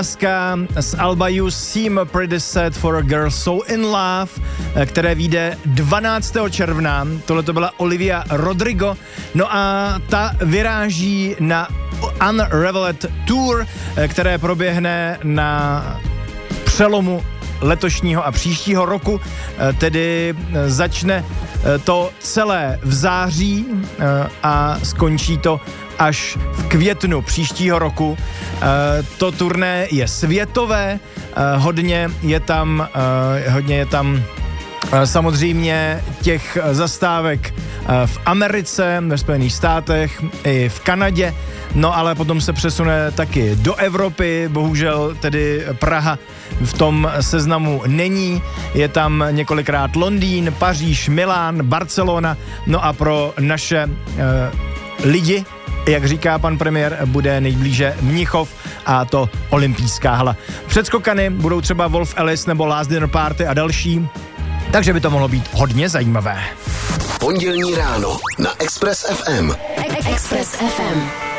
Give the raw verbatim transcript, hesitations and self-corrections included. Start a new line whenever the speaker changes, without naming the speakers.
z alba You Seem Pretty Sad for a Girl So in Love, které vyjde dvanáctého června. Tohle to byla Olivia Rodrigo. No a ta vyráží na Unraveled Tour, které proběhne na přelomu letošního a příštího roku, tedy začne to celé v září a skončí to až v květnu příštího roku. To turné je světové, hodně je tam, hodně je tam samozřejmě těch zastávek v Americe, ve Spojených státech i v Kanadě, no ale potom se přesune taky do Evropy, bohužel tedy Praha v tom seznamu není, je tam několikrát Londýn, Paříž, Milán, Barcelona, no a pro naše eh, lidi, jak říká pan premiér, bude nejblíže Mnichov a to olympijská hala. Předskokany budou třeba Wolf Alice nebo Last Dinner Party a další, takže by to mohlo být hodně zajímavé.
Pondělní ráno na Express ef em.
Express ef em.